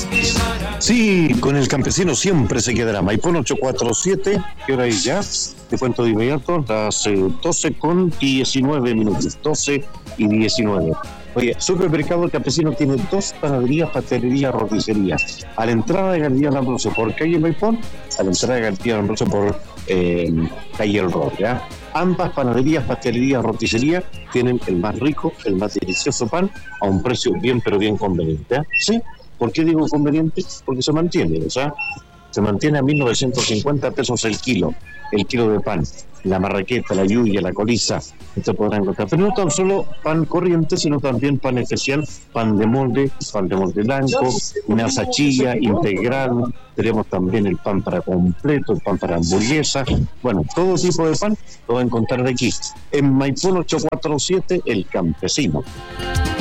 Sí, con el campesino siempre se quedará. Maipón 847, ¿qué hora es ya? Te cuento de inmediato, las 12:19, 12:19. Oye, Supermercado El Campesino tiene 2 panaderías, pastelerías, roticerías. A la entrada de García Ambrosio por calle Maipón, a la entrada de García Ambrosio por calle El Rol, ¿ya? Ambas panaderías, pastelerías, roticerías tienen el más rico, el más delicioso pan a un precio bien, pero bien conveniente, ¿eh? ¿Sí? ¿Por qué digo conveniente? Porque se mantiene, o sea, se mantiene a 1.950 pesos el kilo de pan, la marraqueta, la yuya, la coliza, usted podrá encontrar. Pero no tan solo pan corriente, sino también pan especial, pan de molde blanco, masa chilla, integral, tenemos también el pan para completo, el pan para hamburguesa, bueno, todo tipo de pan lo va a encontrar aquí, en Maipón 847, El Campesino.